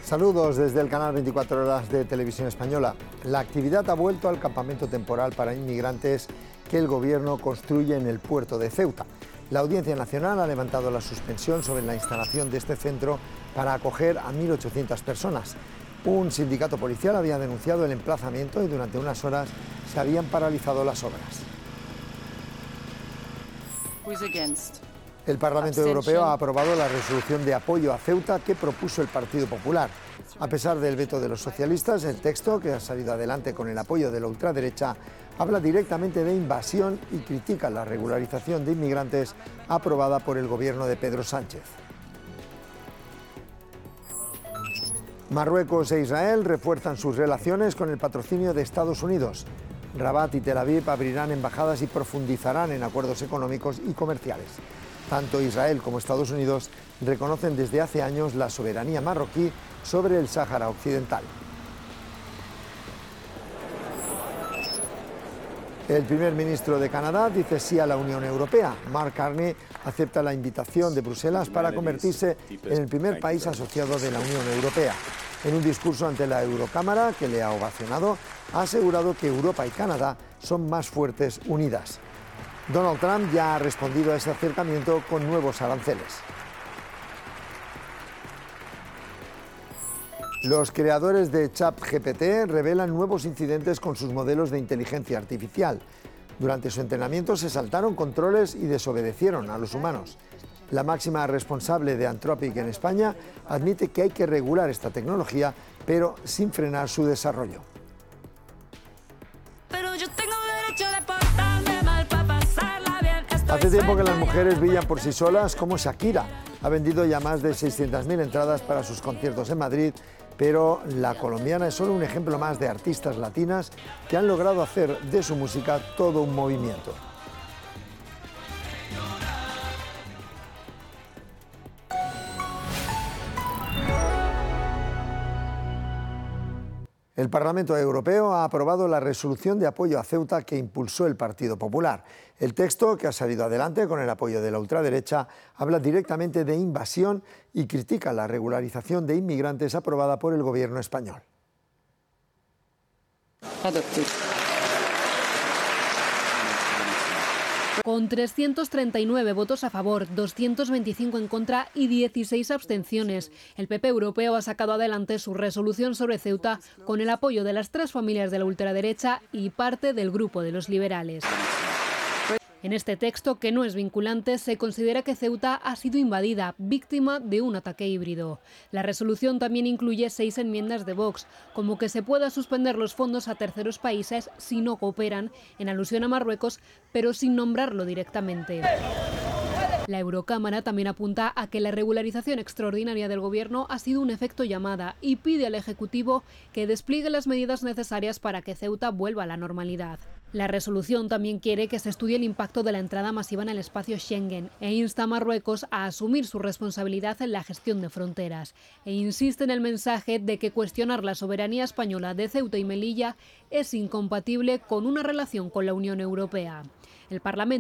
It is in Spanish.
Saludos desde el canal 24 Horas de Televisión Española. La actividad ha vuelto al campamento temporal para inmigrantes que el Gobierno construye en el puerto de Ceuta. La Audiencia Nacional ha levantado la suspensión sobre la instalación de este centro para acoger a 1.800 personas. Un sindicato policial había denunciado el emplazamiento y durante unas horas se habían paralizado las obras. El Parlamento Europeo ha aprobado la resolución de apoyo a Ceuta que propuso el Partido Popular. A pesar del veto de los socialistas, el texto, que ha salido adelante con el apoyo de la ultraderecha, habla directamente de invasión y critica la regularización de inmigrantes aprobada por el gobierno de Pedro Sánchez. Marruecos e Israel refuerzan sus relaciones con el patrocinio de Estados Unidos. Rabat y Tel Aviv abrirán embajadas y profundizarán en acuerdos económicos y comerciales. Tanto Israel como Estados Unidos reconocen desde hace años la soberanía marroquí sobre el Sáhara Occidental. El primer ministro de Canadá dice sí a la Unión Europea. Mark Carney acepta la invitación de Bruselas para convertirse en el primer país asociado de la Unión Europea. En un discurso ante la Eurocámara, que le ha ovacionado, ha asegurado que Europa y Canadá son más fuertes unidas. Donald Trump ya ha respondido a ese acercamiento con nuevos aranceles. Los creadores de ChatGPT revelan nuevos incidentes con sus modelos de inteligencia artificial. Durante su entrenamiento se saltaron controles y desobedecieron a los humanos. La máxima responsable de Anthropic en España admite que hay que regular esta tecnología, pero sin frenar su desarrollo. Hace tiempo que las mujeres brillan por sí solas, como Shakira. Ha vendido ya más de 600.000 entradas para sus conciertos en Madrid, pero la colombiana es solo un ejemplo más de artistas latinas que han logrado hacer de su música todo un movimiento. El Parlamento Europeo ha aprobado la resolución de apoyo a Ceuta que impulsó el Partido Popular. El texto, que ha salido adelante con el apoyo de la ultraderecha, habla directamente de invasión y critica la regularización de inmigrantes aprobada por el gobierno español. Con 339 votos a favor, 225 en contra y 16 abstenciones, el PP europeo ha sacado adelante su resolución sobre Ceuta con el apoyo de las tres familias de la ultraderecha y parte del grupo de los liberales. En este texto, que no es vinculante, se considera que Ceuta ha sido invadida, víctima de un ataque híbrido. La resolución también incluye 6 enmiendas de Vox, como que se pueda suspender los fondos a terceros países si no cooperan, en alusión a Marruecos, pero sin nombrarlo directamente. La Eurocámara también apunta a que la regularización extraordinaria del Gobierno ha sido un efecto llamada y pide al Ejecutivo que despliegue las medidas necesarias para que Ceuta vuelva a la normalidad. La resolución también quiere que se estudie el impacto de la entrada masiva en el espacio Schengen e insta a Marruecos a asumir su responsabilidad en la gestión de fronteras. E insiste en el mensaje de que cuestionar la soberanía española de Ceuta y Melilla es incompatible con una relación con la Unión Europea. El Parlamento